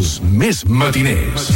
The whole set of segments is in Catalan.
Els més matiners.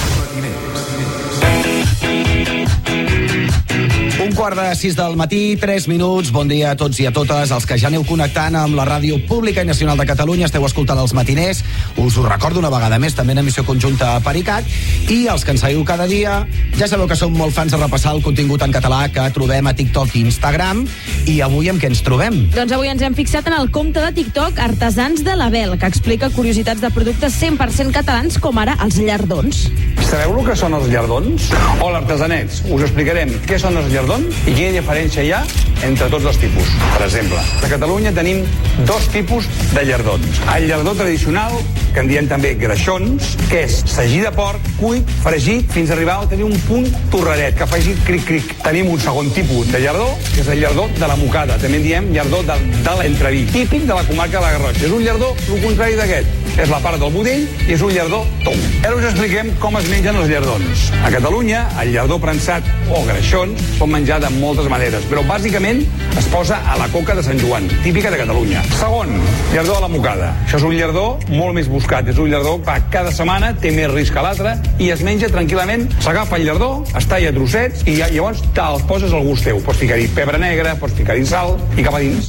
5:15 del matí, 3 minuts. Bon dia a tots i a totes. Els que ja aneu connectant amb la ràdio pública i nacional de Catalunya, esteu escoltant Els Matiners. Us ho recordo una vegada més, també en emissió conjunta a Paricat. I els que ens seguiu cada dia, ja sabeu que som molt fans de repassar el contingut en català que trobem a TikTok i Instagram. I avui amb què ens trobem? Doncs avui ens hem fixat en el compte de TikTok Artesans de l'Abel, que explica curiositats de productes 100% catalans, com ara els llardons. Sabeu el que són els llardons? O l'artesanets. Us explicarem què són els llardons i quina diferència hi ha entre tots els tipus. Per exemple, a Catalunya tenim 2 tipus de llardons. El llardó tradicional, que en diem també greixons, que és sagí de porc, cuit, fregit, fins a arribar a tenir un punt torradet, que faci cric-cric. Tenim un segon tipus de llardó, que és el llardó de la mocada. També en diem llardó de l'entreví, típic de la comarca de la Garrotxa. És un llardó, el contrari d'aquest. És la part del budell i és un llardó tou. Ara us expliquem com es mengen els llardons. A Catalunya, el llardó prensat o greixons pot menjar de moltes maneres, però bàsicament es posa a la coca de Sant Joan, típica de Catalunya. Segon, llardó a la mocada. Això és un llardó molt més buscat. És un llardó que cada setmana té més risc que l'altre i es menja tranquil·lament. S'agafa el llardó, es talla a trossets i llavors te'ls poses al gust teu. Pots ficar-hi pebre negre, pots ficar-hi sal i cap a dins.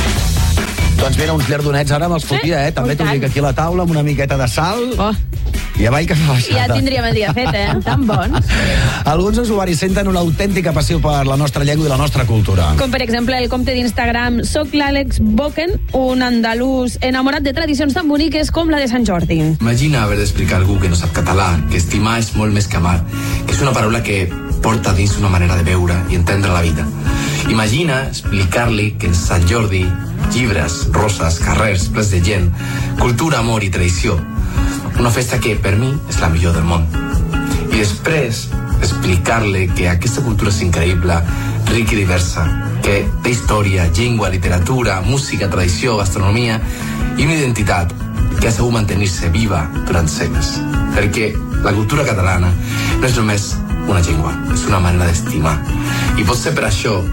Doncs mira, uns llardonets ara me'ls fotia, També t'ho dic aquí a la taula amb una miqueta de sal. I avall que fa baixada. Ja tindríem el dia fet, Tan bons. Alguns usuaris senten una autèntica passió per la nostra llengua i la nostra cultura. Com per exemple el compte d'Instagram Soc l'Àlex Boken, un andalús enamorat de tradicions tan boniques com la de Sant Jordi. Imagina haver d'explicar a algú que no sap català, que estimar és molt més que amar, que és una paraula que porta dins una manera de veure i entendre la vida. Imagina explicar-li que en Sant Jordi, llibres, roses, carrers, plens de gent, cultura, amor i tradició. Una festa que, per mi, és la millor del món. I després, explicar-li que aquesta cultura és increïble, rica i diversa, que té història, llengua, literatura, música, tradició, gastronomia i una identitat que ha sabut mantenir-se viva durant segles. Perquè la cultura catalana no és només una llengua, és una manera d'estimar. I pot ser per això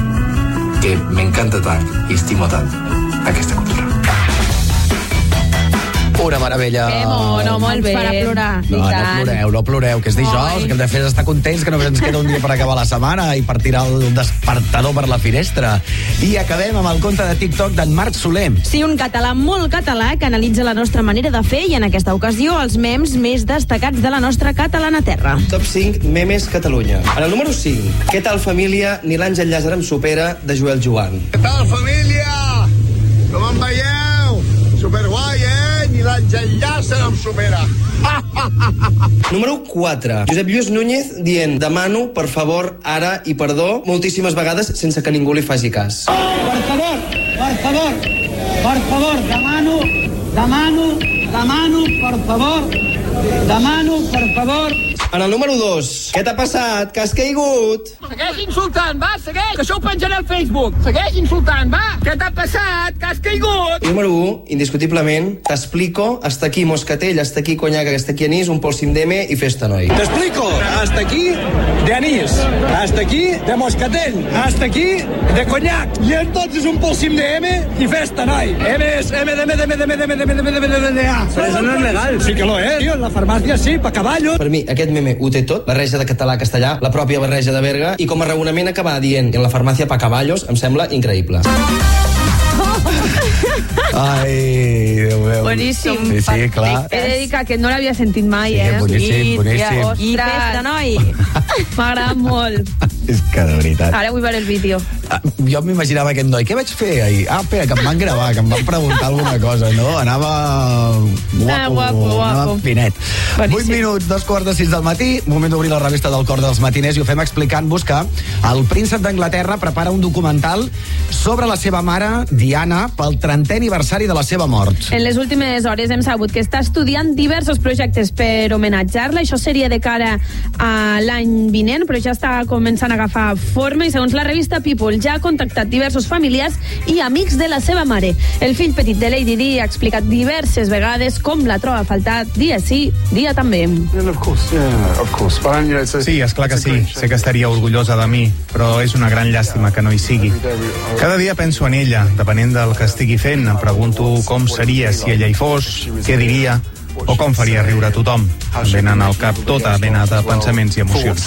que m'encanta tant i estimo tant aquesta cultura. Una meravella. Que mono, molt bé. Ens farà plorar. No ploreu, que és dijous, el que hem de fer és estar contents, que només ens queda un dia per acabar la setmana i per tirar el despertador per la finestra. I acabem amb el compte de TikTok d'en Marc Soler. Sí, un català molt català que analitza la nostra manera de fer i en aquesta ocasió els memes més destacats de la nostra catalana terra. Top 5 memes Catalunya. En el número 5, Què tal família? Ni l'Àngel Llàzer em supera, de Joel Joan. Què tal família? Com em veieu? Superguai, Ni l'Àngel Llàzer em supera. Número 4, Josep Lluís Núñez dient demano, per favor, ara i perdó moltíssimes vegades sense que ningú li faci cas. Per favor, per favor. En el número 2, què t'ha passat? Que has caigut? Segueix insultant, va, segueix, que això ho penjaré al Facebook. Segueix insultant, va, què t'ha passat? Que has caigut? Número 1, indiscutiblement, t'explico, hasta aquí moscatell, hasta aquí conyac, hasta aquí anís, un polsim d'M i festa noi. Te explico, hasta aquí de anís, hasta aquí de moscatell, hasta aquí de conyac, y entonces un polsim de M y festa, noi. M es M de A. Pero eso no es legal. Sí que lo es, tío, en la farmacia sí, pa caballos. Per mi, aquest meme ho té tot, barreja de català a castellà, la pròpia barreja de Berga, i com a raonament acabar dient en la farmàcia pa caballos em sembla increïble. Ai, Déu meu. Boníssim. Sí, clar. He de dir que no l'havia sentit mai, Boníssim. I festa, noi. M'ha agradat molt. És que de veritat. Ara vull veure el vídeo. Jo m'imaginava aquest noi. Què vaig fer ahir? Espera, que em van gravar, que em van preguntar alguna cosa, no? Anava guapo. Anava finet. 8 minuts, 2:15 del matí, moment d'obrir la revista del Cor dels Matiners, i ho fem explicant-vos que el príncep d'Anglaterra prepara un documental sobre la seva mare, Diana, pel 30è aniversari de la seva mort. En les últimes hores hem sabut que està estudiant diversos projectes per homenatjar-la. Això seria de cara a l'any vinent, però ja està començant a agafar forma i segons la revista People ja ha contactat diversos familiars i amics de la seva mare. El fill petit de Lady Di ha explicat diverses vegades com la troba a faltar dia sí, dia també. Sí, esclar que sí. Sé que estaria orgullosa de mi, però és una gran llàstima que no hi sigui. Cada dia penso en ella, depenent del que estigui fent. Em pregunto com seria si ella hi fos, què diria. o com faria riure a tothom. Em venen al cap tota mena de pensaments i emocions.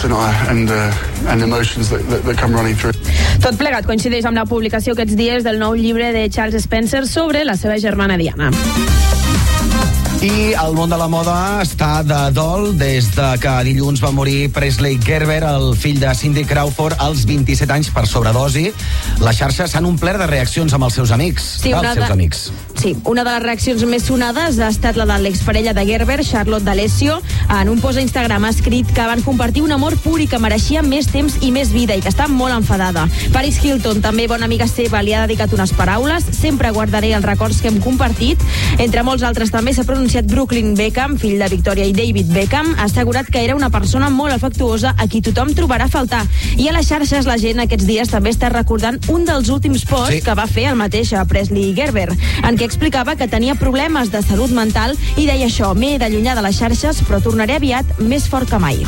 Tot plegat coincideix amb la publicació aquests dies del nou llibre de Charles Spencer sobre la seva germana Diana. I el món de la moda està de dol des de que dilluns va morir Presley Gerber, el fill de Cindy Crawford, als 27 anys per sobredosi. Les xarxes s'han omplert de reaccions amb els seus amics. Sí, una de les reaccions més sonades ha estat la de l'exparella de Gerber, Charlotte D'Alessio. En un post a Instagram ha escrit que van compartir un amor pur i que mereixia més temps i més vida i que està molt enfadada. Paris Hilton, també bona amiga seva, li ha dedicat unes paraules. Sempre guardaré els records que hem compartit. Entre molts altres també s'ha pronunciat Brooklyn Beckham, fill de Victoria i David Beckham. Ha assegurat que era una persona molt afectuosa a qui tothom trobarà a faltar. I a les xarxes la gent aquests dies també està recordant un dels últims posts que va fer el mateix a Presley Gerber, en què explicava que tenia problemes de salut mental i deia això: m'he d'allunyar de les xarxes però tornaré aviat més fort que mai.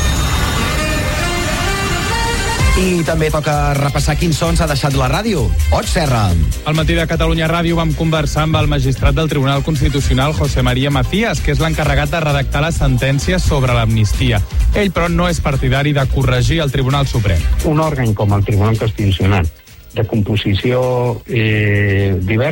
I també toca repassar quins sons ha deixat la ràdio. Ot, Serra. Al matí de Catalunya Ràdio vam conversar amb el magistrat del Tribunal Constitucional, José María Macías, que és l'encarregat de redactar la sentència sobre l'amnistia. Ell, però, no és partidari de corregir el Tribunal Suprem. Un òrgan com el Tribunal Constitucional, de composició diversa,